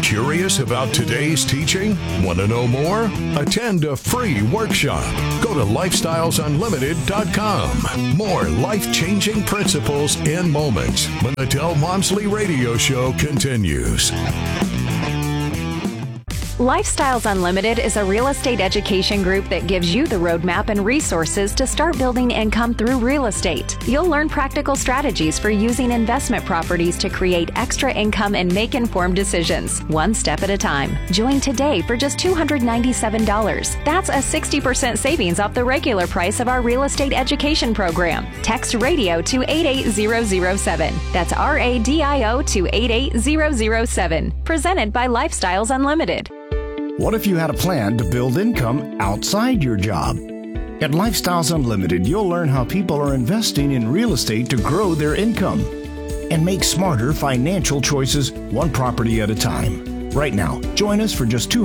Curious about today's teaching? Want to know more? Attend a free workshop. Go to lifestylesunlimited.com. More life-changing principles in moments when the Del Walmsley Radio Show continues. Lifestyles Unlimited is a real estate education group that gives you the roadmap and resources to start building income through real estate. You'll learn practical strategies for using investment properties to create extra income and make informed decisions, one step at a time. Join today for just $297. That's a 60% savings off the regular price of our real estate education program. Text RADIO to 88007. That's RADIO to 88007. Presented by Lifestyles Unlimited. What if you had a plan to build income outside your job? At Lifestyles Unlimited, you'll learn how people are investing in real estate to grow their income and make smarter financial choices one property at a time. Right now, join us for just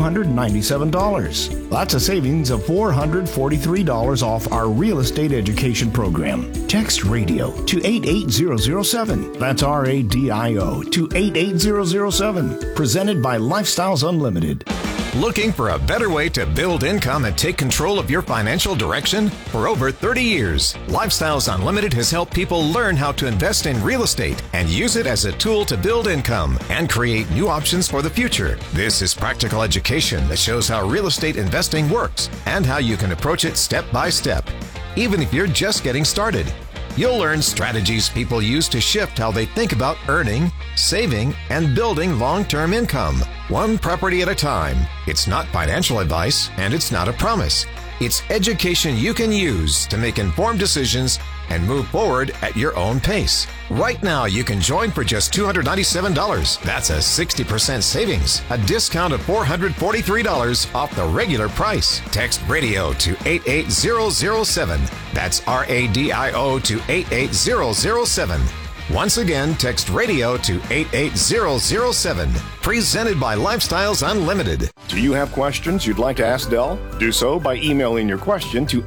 $297. That's a savings of $443 off our real estate education program. Text RADIO to 88007. That's RADIO to 88007. Presented by Lifestyles Unlimited. Looking for a better way to build income and take control of your financial direction? For over 30 years, Lifestyles Unlimited has helped people learn how to invest in real estate and use it as a tool to build income and create new options for the future. This is practical education that shows how real estate investing works and how you can approach it step by step, even if you're just getting started. You'll learn strategies people use to shift how they think about earning, saving, and building long-term income, one property at a time. It's not financial advice, and it's not a promise. It's education you can use to make informed decisions and move forward at your own pace. Right now, you can join for just $297. That's a 60% savings, a discount of $443 off the regular price. Text RADIO to 88007. That's RADIO to 88007. Once again, text RADIO to 88007. Presented by Lifestyles Unlimited. Do you have questions you'd like to ask Del? Do so by emailing your question to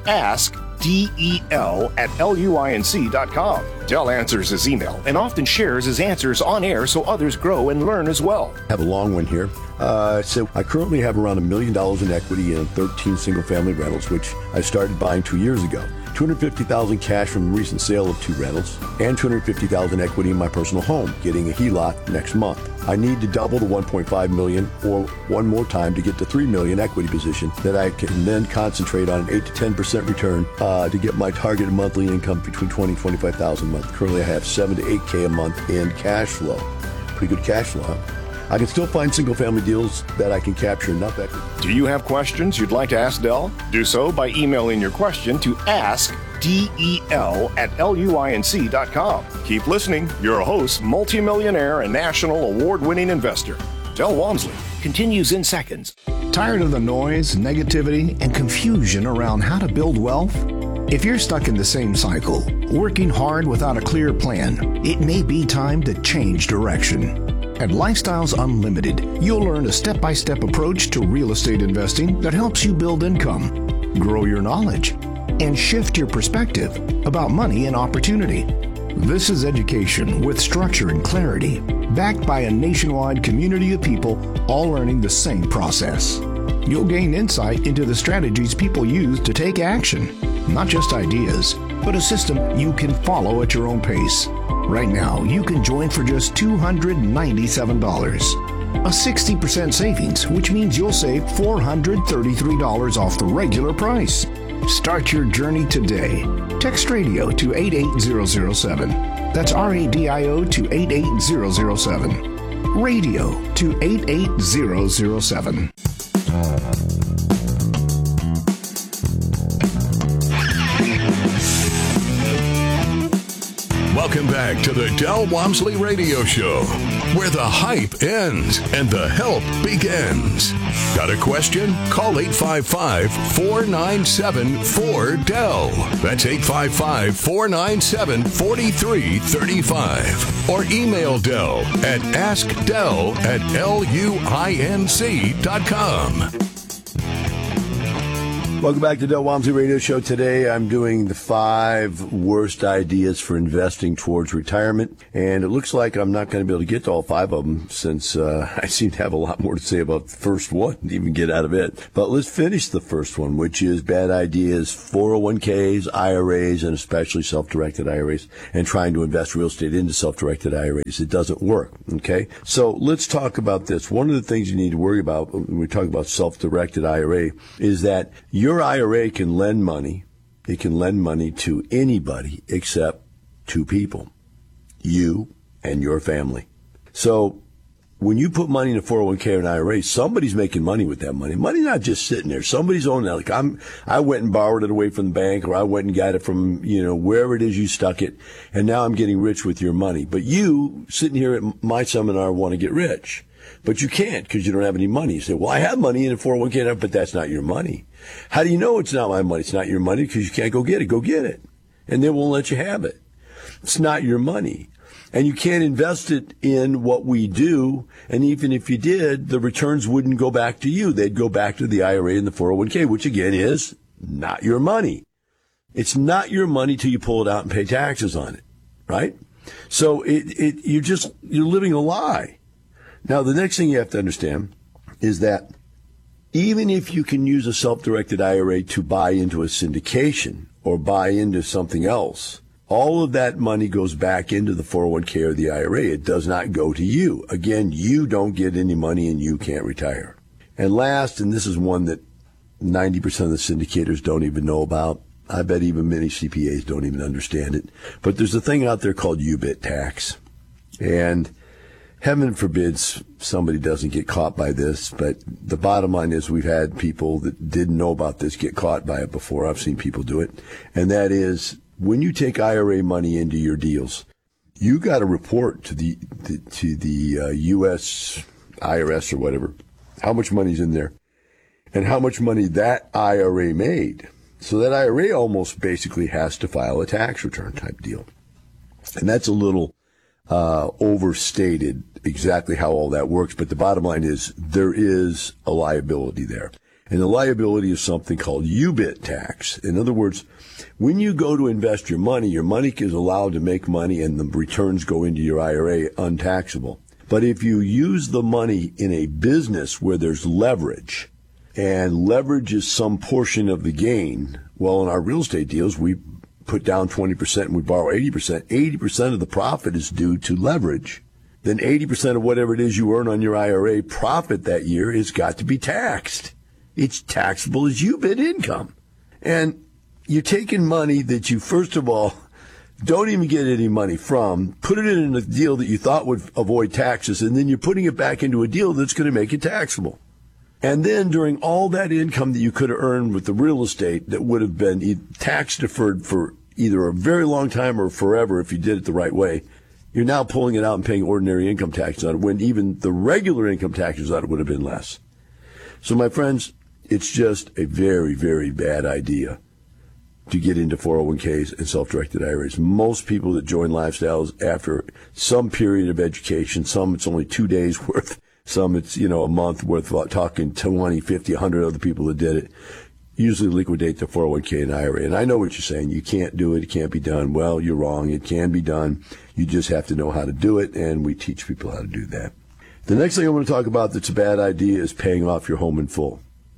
askdel@luinc.com. Del answers his email and often shares his answers on air so others grow and learn as well. I have a long one here. So I currently have around $1 million in equity in 13 single-family rentals, which I started buying 2 years ago. $250,000 cash from the recent sale of 2 rentals, and $250,000 equity in my personal home, getting a HELOC next month. I need to double the $1.5 million or one more time to get to $3 million equity position that I can then concentrate on an 8 to 10% return to get my targeted monthly income between $20,000 and $25,000 a month. Currently, I have $7,000 to $8,000 a month in cash flow. Pretty good cash flow, huh? I can still find single-family deals that I can capture enough equity. Do you have questions you'd like to ask Del? Do so by emailing your question to askdel@luinc.com. Keep listening. Your host, multimillionaire and national award-winning investor, Del Walmsley, continues in seconds. Tired of the noise, negativity, and confusion around how to build wealth? If you're stuck in the same cycle, working hard without a clear plan, it may be time to change direction. At Lifestyles Unlimited, you'll learn a step-by-step approach to real estate investing that helps you build income, grow your knowledge, and shift your perspective about money and opportunity. This is education with structure and clarity, backed by a nationwide community of people all learning the same process. You'll gain insight into the strategies people use to take action, not just ideas, but a system you can follow at your own pace. Right now, you can join for just $297. A 60% savings, which means you'll save $433 off the regular price. Start your journey today. Text RADIO to 88007. That's RADIO to 88007. Radio to 88007. Welcome back to the Del Walmsley Radio Show, where the hype ends and the help begins. Got a question? Call 855-497-4DEL. That's 855-497-4335. Or email Del at askdel@luinc.com. Welcome back to Del Walmsley Radio Show. Today I'm doing the 5 worst ideas for investing towards retirement. And it looks like I'm not going to be able to get to all 5 of them since I seem to have a lot more to say about the first one to even get out of it. But let's finish the first one, which is bad ideas, 401ks, IRAs, and especially self-directed IRAs, and trying to invest real estate into self-directed IRAs. It doesn't work, okay? So let's talk about this. One of the things you need to worry about when we talk about self-directed IRA is that your IRA can lend money. It can lend money to anybody except 2 people, you and your family. So when you put money in a 401k or an IRA, somebody's making money with that money. Money's not just sitting there. Somebody's owning it. Like I went and borrowed it away from the bank, or I went and got it from, wherever it is you stuck it, and now I'm getting rich with your money. But you, sitting here at my seminar, want to get rich. But you can't because you don't have any money. You say, well, I have money in a 401k, but that's not your money. How do you know it's not my money? It's not your money because you can't go get it. Go get it. And they won't let you have it. It's not your money. And you can't invest it in what we do. And even if you did, the returns wouldn't go back to you. They'd go back to the IRA and the 401k, which again is not your money. It's not your money till you pull it out and pay taxes on it, right? So you're living a lie. Now, the next thing you have to understand is that even if you can use a self-directed IRA to buy into a syndication or buy into something else, all of that money goes back into the 401k or the IRA. It does not go to you. Again, you don't get any money and you can't retire. And last, and this is one that 90% of the syndicators don't even know about. I bet even many CPAs don't even understand it. But there's a thing out there called UBIT tax. And heaven forbids somebody doesn't get caught by this, but the bottom line is we've had people that didn't know about this get caught by it before. I've seen people do it. And that is when you take IRA money into your deals, you got to report to the U.S. IRS or whatever how much money's in there and how much money that IRA made. So that IRA almost basically has to file a tax return type deal. And that's a little overstated exactly how all that works, but the bottom line is there is a liability there. And the liability is something called UBIT tax. In other words, when you go to invest your money is allowed to make money and the returns go into your IRA untaxable. But if you use the money in a business where there's leverage, and leverage is some portion of the gain, well, in our real estate deals, we put down 20% and we borrow 80%. 80% of the profit is due to leverage. Then 80% of whatever it is you earn on your IRA profit that year has got to be taxed. It's taxable as UBIT income. And you're taking money that you, first of all, don't even get any money from, put it in a deal that you thought would avoid taxes, and then you're putting it back into a deal that's going to make it taxable. And then during all that income that you could have earned with the real estate that would have been tax deferred for either a very long time or forever if you did it the right way, you're now pulling it out and paying ordinary income tax on it when even the regular income taxes on it would have been less. So my friends, it's just a very, very bad idea to get into 401ks and self-directed IRAs. Most people that join Lifestyles after some period of education, some it's only 2 days worth, some it's, a month worth of talking 20, 50, 100 other people that did it, usually liquidate the 401k and IRA. And I know what you're saying. You can't do it. It can't be done. Well, you're wrong. It can be done. You just have to know how to do it, and we teach people how to do that. The next thing I want to talk about that's a bad idea is paying off your home in full.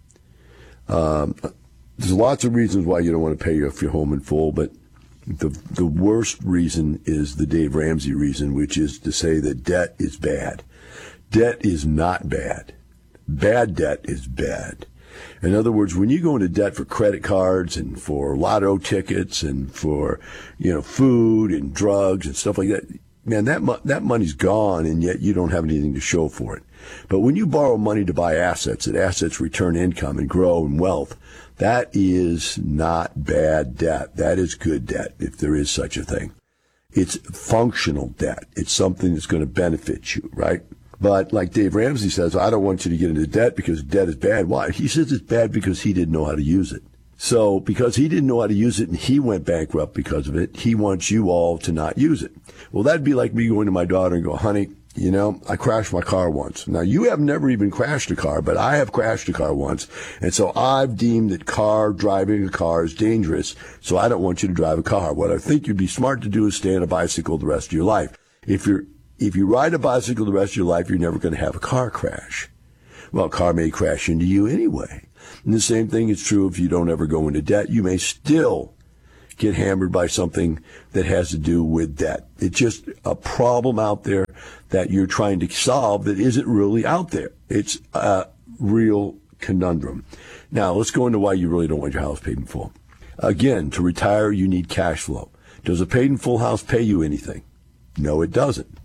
There's lots of reasons why you don't want to pay off your home in full, but the worst reason is the Dave Ramsey reason, which is to say that debt is bad. Debt is not bad. Bad debt is bad. In other words, when you go into debt for credit cards and for lotto tickets and for, food and drugs and stuff like that, man, that money's gone, and yet you don't have anything to show for it. But when you borrow money to buy assets, and assets return income and grow in wealth, that is not bad debt. That is good debt, if there is such a thing. It's functional debt. It's something that's going to benefit you, right? But like Dave Ramsey says, I don't want you to get into debt because debt is bad. Why? He says it's bad because he didn't know how to use it. So because he didn't know how to use it and he went bankrupt because of it, he wants you all to not use it. Well, that'd be like me going to my daughter and go, honey, You know, I crashed my car once. Now, you have never even crashed a car, but I have crashed a car once. And so I've deemed that driving a car is dangerous, so I don't want you to drive a car. What I think you'd be smart to do is stay on a bicycle the rest of your life. If you ride a bicycle the rest of your life, you're never going to have a car crash. Well, a car may crash into you anyway. And the same thing is true if you don't ever go into debt. You may still get hammered by something that has to do with debt. It's just a problem out there that you're trying to solve that isn't really out there. It's a real conundrum. Now, let's go into why you really don't want your house paid in full. Again, to retire, you need cash flow. Does a paid in full house pay you anything? No, it doesn't.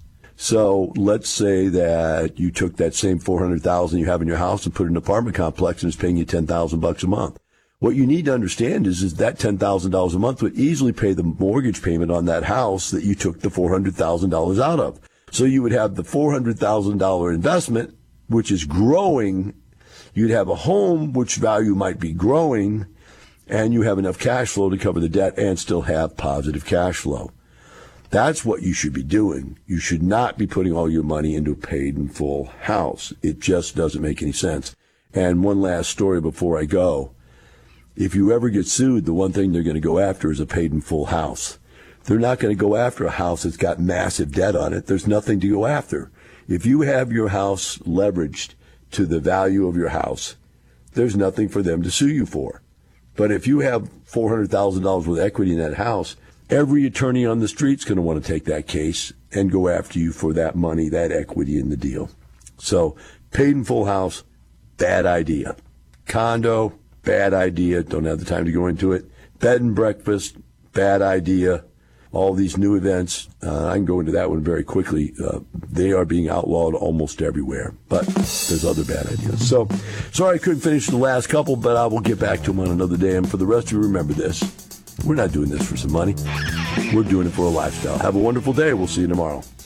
So let's say that you took that same $400,000 you have in your house and put it in an apartment complex and it's paying you $10,000 a month. What you need to understand is that $10,000 a month would easily pay the mortgage payment on that house that you took the $400,000 out of. So you would have the $400,000 investment, which is growing. You'd have a home, which value might be growing, and you have enough cash flow to cover the debt and still have positive cash flow. That's what you should be doing. You should not be putting all your money into a paid in full house. It just doesn't make any sense. And one last story before I go. If you ever get sued, the one thing they're going to go after is a paid in full house. They're not going to go after a house that's got massive debt on it. There's nothing to go after. If you have your house leveraged to the value of your house, there's nothing for them to sue you for. But if you have $400,000 worth of equity in that house, every attorney on the street's going to want to take that case and go after you for that money, that equity in the deal. So paid in full house, bad idea. Condo, bad idea. Don't have the time to go into it. Bed and breakfast, bad idea. All these new events, I can go into that one very quickly. They are being outlawed almost everywhere, but there's other bad ideas. So, sorry I couldn't finish the last couple, but I will get back to them on another day. And for the rest of you, remember this. We're not doing this for some money. We're doing it for a lifestyle. Have a wonderful day. We'll see you tomorrow.